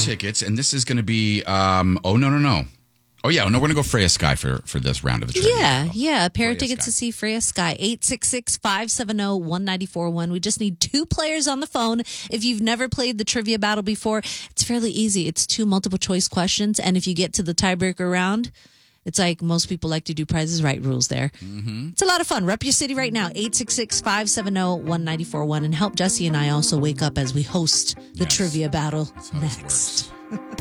tickets, and this is going to be. No. Oh, yeah. No, we're going to go Freya Sky for this round of the trivia. Yeah. A pair of tickets Sky. to see Freya Sky. 866-570-1941. We just need 2 players on the phone. If you've never played the trivia battle before, it's fairly easy. It's 2 multiple choice questions. And if you get to the tiebreaker round, it's like most people like to do Price is Right rules there. Mm-hmm. It's a lot of fun. Rep your city right now. 866-570-1941. And help Jesse and I also wake up as we host the trivia battle next.